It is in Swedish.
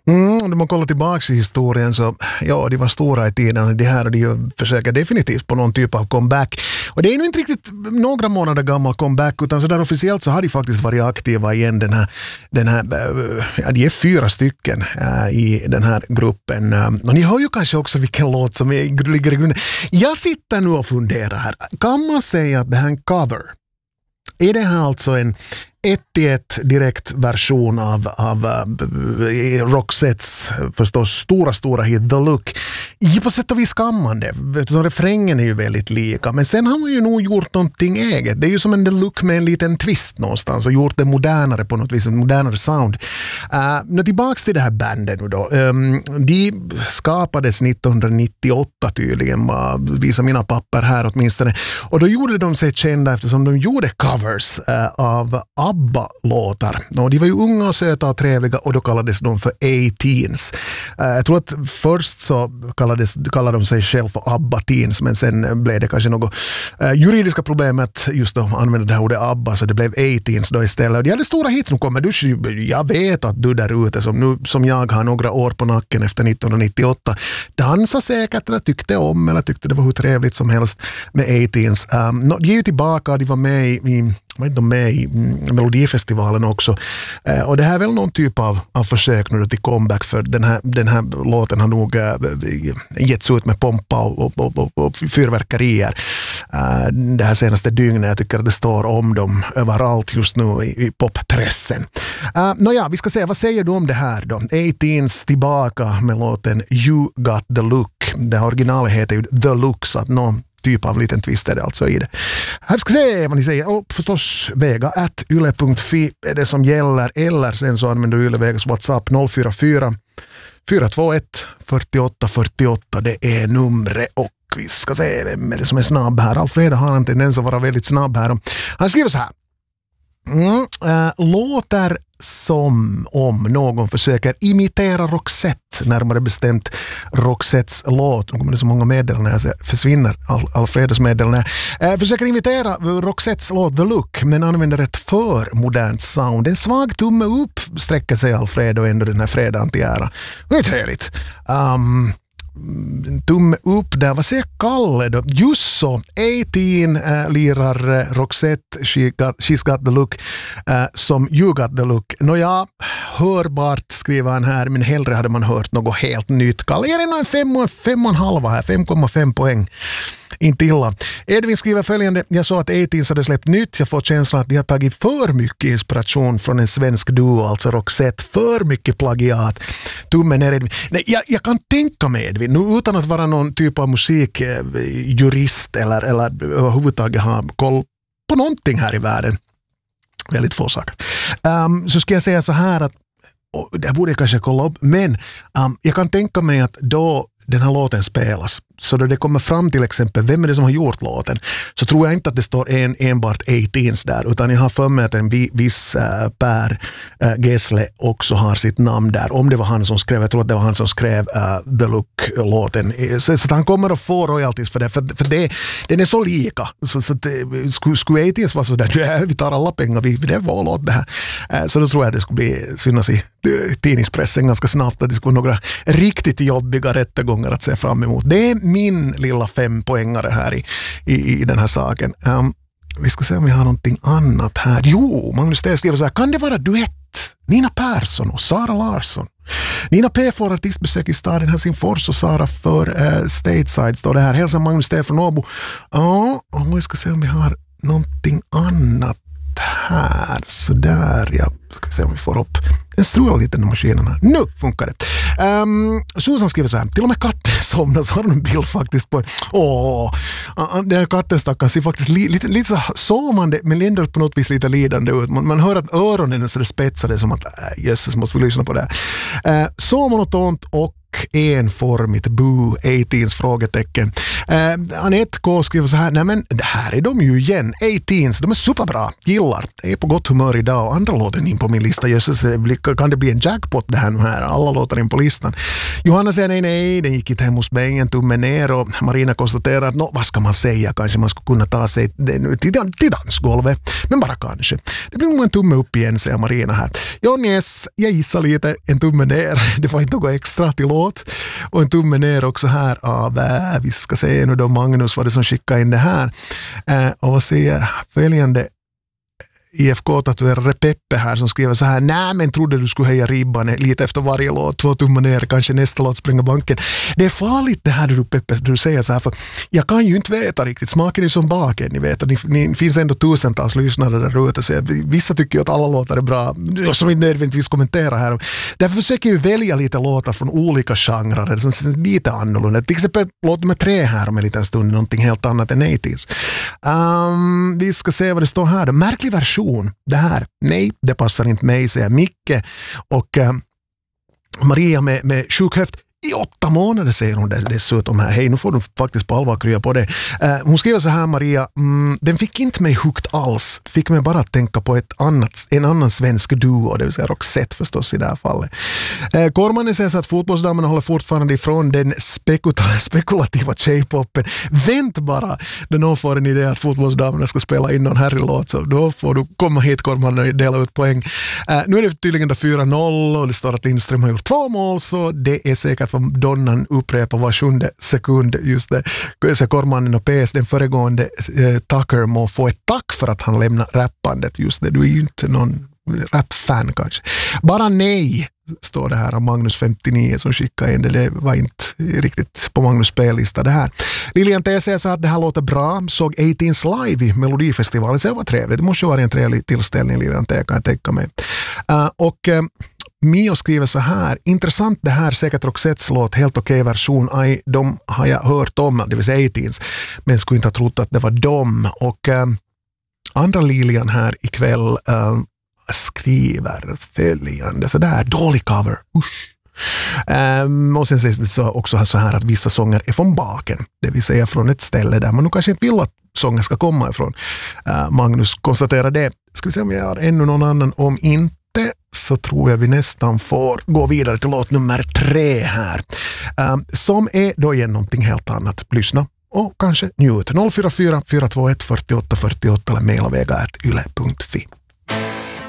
Om man kollar tillbaka i historien så ja, de var stora i tiden. Det här och de försöker definitivt på någon typ av comeback. Och det är ju inte riktigt några månader gammal comeback, utan så där officiellt så har de faktiskt varit aktiva igen. Den här de är 4 stycken i den här gruppen. Och ni hör ju kanske också vilken låt som ligger i grunden. Jag sitter nu och funderar här. Kan man säga att det här är en cover? Är det här alltså en 1-1 direkt version av Roxettes förstås stora hit The Look? På sätt och vis skammande. Refrängen är ju väldigt lika. Men sen har man ju nog gjort någonting eget. Det är ju som en The Look med en liten twist någonstans och gjort det modernare på något vis, en modernare sound. Nu tillbaks till det här bandet nu då. De skapades 1998 tydligen, visar mina papper här åtminstone. Och då gjorde de sig kända eftersom de gjorde covers av ABBA-låtar. Och de var ju unga och söta och trevliga och då kallades de för A-Teens. Jag tror att först så kallade de sig själv för ABBA-Teens, men sen blev det kanske något juridiska problemet just att använda det här ordet ABBA, så det blev A-Teens då istället. Och de hade stora hits som kommer. Jag vet att du där ute som jag har några år på nacken efter 1998 dansade säkert eller tyckte om eller tyckte det var hur trevligt som helst med A-Teens. De är ju tillbaka, de var med i Melodifestivalen också. Och det här är väl någon typ av försök nu till comeback, för den här låten har nog getts ut med pompa och fyrverkerier det här senaste dygnet. Jag tycker att det står om dem överallt just nu i poppressen. Nåja, vi ska se, vad säger du om det här då? A-Teens tillbaka med låten You Got The Look. Det originalet heter ju The Look, så att någon typ av liten twist är det alltså i det. Här ska se vad ni säger. Och förstås vega@yle.fi är det som gäller, eller sen så använder Yle Vegas WhatsApp 044 421 48 48. Det är numret, och vi ska se vem är det som är snabb här. Alfred har en tendens att vara väldigt snabb här. Han skriver så här. Låter som om någon försöker imitera Roxette, närmare bestämt Roxettes låt. Nu kommer det så många meddelanden här, försvinner Alfredos meddelanden. Försöker imitera Roxettes låt The Look, men använder ett för modernt sound. En svag tumme upp sträcker sig Alfredo ändå den här fredagen till ära. Det är trevligt. Tumme upp där. Vad säger Kalle då? Just så. A-Teen lirar Roxette She's Got The Look som You Got The Look. Nåja, hörbart skriver han här, men hellre hade man hört något helt nytt. Kalle, är det nog en 5,5 här? 5,5 poäng. Inte illa. Edvin skriver följande: jag sa att A-Teens hade släppt nytt. Jag får känslan att de har tagit för mycket inspiration från en svensk duo, alltså Roxette. För mycket plagiat. Tummen ner, Edvin. Nej, jag kan tänka mig, Edvin, nu utan att vara någon typ av musikjurist eller överhuvudtaget ha koll på någonting här i världen. Väldigt få saker. Så ska jag säga så här att, och det borde jag kanske kolla upp, men jag kan tänka mig att då den här låten spelas, så då det kommer fram till exempel vem är det som har gjort låten, så tror jag inte att det står enbart A-Teens där, utan jag har för mig att en viss Per Gessle också har sitt namn där, om det var han som skrev. Jag tror att det var han som skrev The Look-låten, så att han kommer att få royalties för det, för den är så lika, så att skulle A-Teens vara så där, vi tar alla pengar, det är vår låt det här, så då tror jag att det skulle synas i tidningspressen ganska snabbt, att det skulle vara några riktigt jobbiga rättegångar att se fram emot. Det är min lilla 5-poängare här i den här saken. Vi ska se om vi har någonting annat här. Jo, Magnus T skriver så här: kan det vara duett? Nina Persson och Sara Larsson. Nina P får artistbesök i staden Helsingfors och Sara för Stateside står det här. Hälsa Magnus T från Åbo. Ja, och vi ska se om vi har någonting annat här. Så där, ja. Ska vi se om vi får upp. Den strular lite den maskinen här. Nu funkar det. Susan skriver så här: till och med katten somnar, så har de en bild faktiskt på. Den här katten stackars ser faktiskt lite så somande, men ändå på något vis lite lidande ut. Man hör att öronen är så spetsade, som att jösses, måste vi lyssna på det. Så monotont och enformigt. Boo, A-Teens frågetecken. Anette K skriver så här, nej men det här är de ju igen, 18s, de är superbra, gillar, är på gott humör idag och andra låten in på min lista, just kan det bli en jackpot det här, alla låtar in på listan. Johanna säger nej, den gick inte hem hos mig, en tumme ner, och Marina konstaterar att vad ska man säga, kanske man skulle kunna ta sig till dansgolvet, men bara kanske. Det blir nog en tumme upp igen, säger Marina här. Yes, jag gissar lite, en tumme ner, det var inte något extra till låt, och en tumme ner också här av, vi ska se nu då Magnus var det som skickade in det här, och vad säger följande IFK-tatuerare Peppe här som skriver så här, nej men trodde du skulle höja ribban lite efter varje låt, 2 tummar ner, kanske nästa låt springa banken. Det är farligt det här du Peppe, du säger så här, för jag kan ju inte veta riktigt, smaken är som baken, ni vet, och det finns ändå tusentals lyssnare där ute, så vissa tycker ju att alla låtar är bra, som inte nödvändigtvis kommenterar här. Därför försöker jag välja lite låtar från olika genrer som är lite annorlunda. Till exempel låt nummer 3 här om en liten stund, någonting helt annat än 80s. Vi ska se vad det står här. Märklig version. Det här, nej, det passar inte mig, säger Micke. Och Maria med sjukhöft i 8 månader, säger hon dessutom här. Hej, nu får du faktiskt på allvar krya på det. Hon skriver så här, Maria, den fick inte mig hooked alls. Fick mig bara att tänka på en annan svensk duo, det vill säga Roxette förstås i det här fallet. Kormanen säger så att fotbollsdamerna håller fortfarande ifrån den spekulativa J-popen. Vänt bara när någon får en idé att fotbollsdamerna ska spela in någon herrilåt, så då får du komma hit, Kormanen, och dela ut poäng. Nu är det tydligen 4-0 och det står att Lindström har gjort 2 mål, så det är säkert vad Donnan upprepar var 7:e sekund, just det. Så Kormanen och PS, den föregående Tucker må få ett tack för att han lämnar rappandet, just det. Du är ju inte någon rap-fan kanske. Bara nej, står det här av Magnus 59 som skickade in det var inte riktigt på Magnus spellista det här. Lilian T säger så att det här låter bra, såg 18s live i Melodifestivalen, så det var trevligt, det måste ju vara en trevlig tillställning, Lilian T, kan jag tänka mig. Mio skriver så här, intressant det här, säkert Roxettes låt, helt okej version, de har jag hört om, det vill säga 18s, men skulle inte ha trott att det var dem. Och andra Lilian här ikväll skriver följande, så där, dålig cover, usch. Och sen sägs det så också så här att vissa sånger är från baken, det vill säga från ett ställe där man nog kanske inte vill att sången ska komma ifrån. Magnus konstaterar det. Ska vi se om jag har ännu någon annan, om inte så tror jag vi nästan får gå vidare till låt nummer 3 här. Som är då igen någonting helt annat. Lyssna och kanske njut. 044 421 48 48 eller mejla vega@yle.fi.